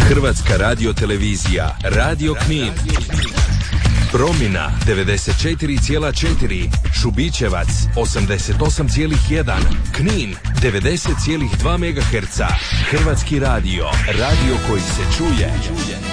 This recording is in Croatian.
Hrvatska radiotelevizija, Radio Knin. Promina 94,4, Šubićevac 88,1, Knin 90,2 MHz. Hrvatski radio, radio koji se čuje.